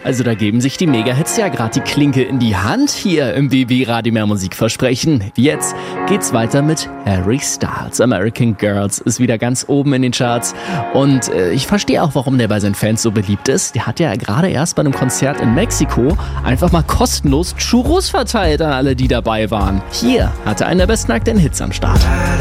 Also da geben sich die Mega-Hits ja gerade die Klinke in die Hand hier im BB Radio Mehr Musik versprechen. Jetzt geht's weiter mit Harry Styles. American Girls ist wieder ganz oben in den Charts. Und ich verstehe auch, warum der bei seinen Fans so beliebt ist. Der hat ja gerade erst bei einem Konzert in Mexiko einfach mal kostenlos Churros verteilt an alle, die dabei waren. Hier hat er einen der besten aktuellen Hits am Start.